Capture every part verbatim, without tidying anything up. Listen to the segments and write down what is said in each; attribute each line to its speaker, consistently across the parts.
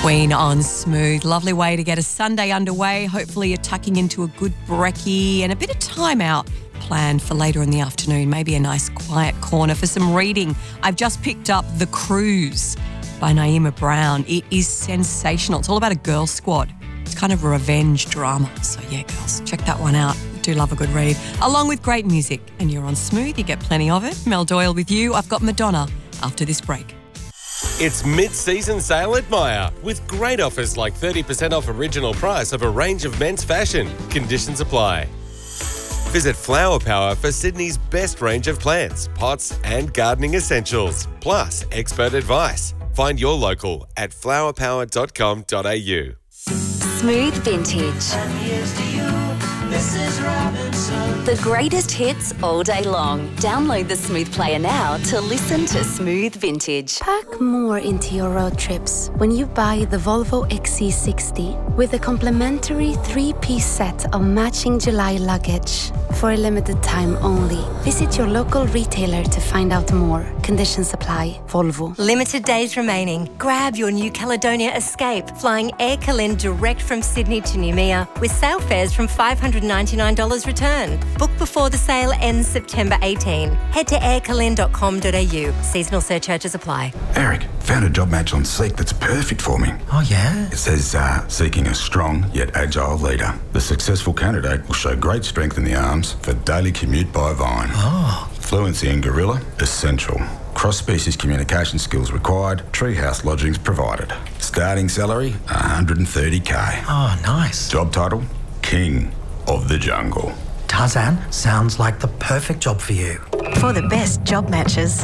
Speaker 1: Queen on Smooth. Lovely way to get a Sunday underway. Hopefully you're tucking into a good brekkie and a bit of time out planned for later in the afternoon. Maybe a nice quiet corner for some reading. I've just picked up The Cruise by Naima Brown. It is sensational. It's all about a girl squad. It's kind of a revenge drama. So yeah, girls, check that one out. I do love a good read. Along with great music. And you're on Smooth. You get plenty of it. Mel Doyle with you. I've got Madonna after this break.
Speaker 2: It's mid-season sale at Myer with great offers like thirty percent off original price of a range of men's fashion. Conditions apply. Visit Flower Power for Sydney's best range of plants, pots and gardening essentials, plus expert advice. Find your local at flower power dot com dot a u.
Speaker 3: Smooth Vintage. The greatest hits all day long. Download the Smooth Player now to listen to Smooth Vintage.
Speaker 4: Pack more into your road trips when you buy the Volvo X C sixty with a complimentary three-piece set of matching July luggage. For a limited time only. Visit your local retailer to find out more. Conditions apply. Volvo.
Speaker 5: Limited days remaining. Grab your New Caledonia Escape, flying Air Calen direct from Sydney to Noumea with sale fares from five hundred ninety-nine dollars return. Book before the sale ends September eighteenth. Head to air calen dot com dot a u. Seasonal surcharges apply.
Speaker 6: Eric, found a job match on Seek that's perfect for me.
Speaker 7: Oh, yeah?
Speaker 6: It says, uh, seeking a strong yet agile leader. The successful candidate will show great strength in the arms for daily commute by Vine.
Speaker 7: Oh.
Speaker 6: Fluency in Gorilla, essential. Cross-species communication skills required. Treehouse lodgings provided. Starting salary, one hundred thirty k.
Speaker 7: Oh, nice.
Speaker 6: Job title, King of the Jungle.
Speaker 7: Tarzan, sounds like the perfect job for you.
Speaker 8: For the best job matches.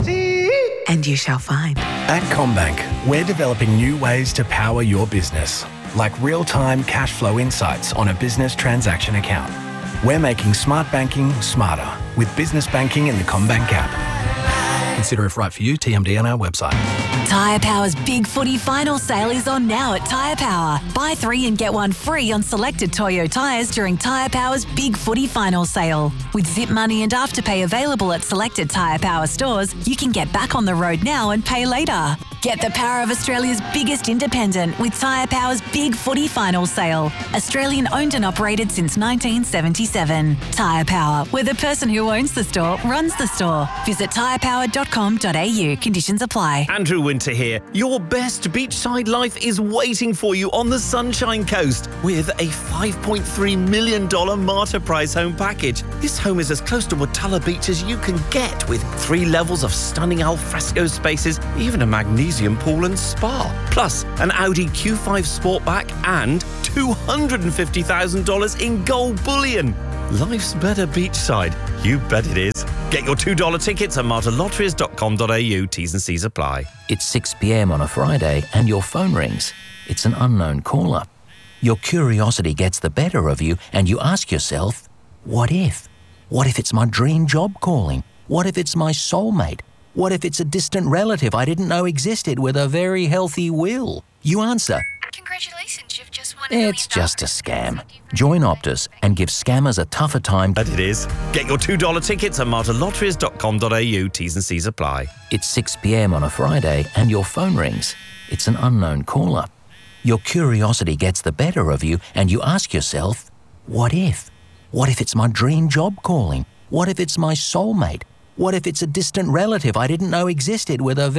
Speaker 8: And you shall find.
Speaker 9: At CommBank, we're developing new ways to power your business, like real-time cash flow insights on a business transaction account. We're making smart banking smarter with business banking in the CommBank app. Consider if right for you, T M D on our website.
Speaker 10: Tyre Power's Big Footy Final Sale is on now at Tyre Power. Buy three and get one free on selected Toyo tyres during Tyre Power's Big Footy Final Sale. With Zip Money and Afterpay available at selected Tyre Power stores, you can get back on the road now and pay later. Get the power of Australia's biggest independent with Tyre Power's Big Footy Final Sale. Australian owned and operated since nineteen seventy-seven. Tyre Power, where the person who owns the store runs the store. Visit tyre power dot com dot a u. Conditions apply.
Speaker 11: Andrew Winter here. Your best beachside life is waiting for you on the Sunshine Coast with a five point three million dollars Martyr Prize home package. This home is as close to Watala Beach as you can get, with three levels of stunning alfresco spaces, even a magnesium pool and spa, plus an Audi Q five Sportback and two hundred fifty thousand dollars in gold bullion. Life's better beachside. You bet it is. Get your two dollar tickets at martyr lotteries dot com dot a u. T's and C's apply.
Speaker 12: It's six p m on a Friday and your phone rings. It's an unknown caller. Your curiosity gets the better of you and you ask yourself, what if? What if it's my dream job calling? What if it's my soulmate? What if it's a distant relative I didn't know existed with a very healthy will? You answer,
Speaker 13: congratulations, you've just won.
Speaker 12: It's just a scam. Join Optus and give scammers a tougher time.
Speaker 11: But it is. Get your two dollar tickets at martyr lotteries dot com dot a u. T's and C's apply.
Speaker 12: It's six p m on a Friday and your phone rings. It's an unknown caller. Your curiosity gets the better of you and you ask yourself, what if? What if it's my dream job calling? What if it's my soulmate? What if it's a distant relative I didn't know existed with a